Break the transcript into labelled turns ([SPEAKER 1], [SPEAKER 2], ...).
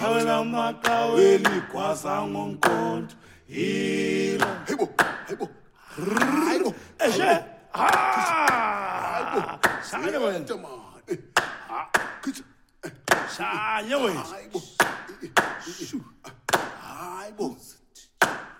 [SPEAKER 1] Awela makaweli kwasa ngonkonto. Hilo.
[SPEAKER 2] Hayibo.
[SPEAKER 1] Eshe. Shaya wena. Shaya wena.